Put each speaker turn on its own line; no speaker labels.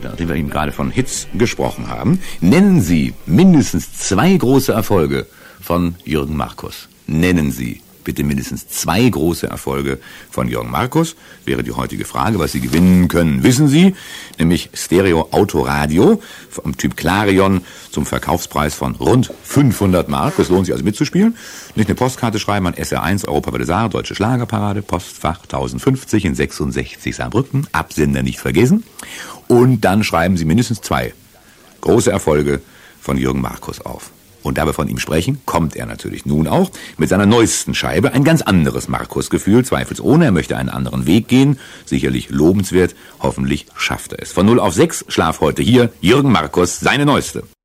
nachdem wir eben gerade von Hits gesprochen haben, nennen Sie mindestens 2 große Erfolge von Jürgen Markus. Nennen Sie bitte mindestens 2 große Erfolge von Jürgen Markus. Wäre die heutige Frage, was Sie gewinnen können, wissen Sie. Nämlich Stereo-Autoradio vom Typ Clarion zum Verkaufspreis von rund 500 Mark. Es lohnt sich also mitzuspielen. Nicht eine Postkarte schreiben an SR1 Europawelle Saar, Deutsche Schlagerparade, Postfach 1050 in 66 Saarbrücken. Absender nicht vergessen. Und dann schreiben Sie mindestens 2 große Erfolge von Jürgen Markus auf. Und da wir von ihm sprechen, kommt er natürlich nun auch mit seiner neuesten Scheibe. Ein ganz anderes Markus-Gefühl, zweifelsohne. Er möchte einen anderen Weg gehen. Sicherlich lobenswert. Hoffentlich schafft er es. Von 0 auf 6 Schlaf heute hier Jürgen Markus, seine neueste.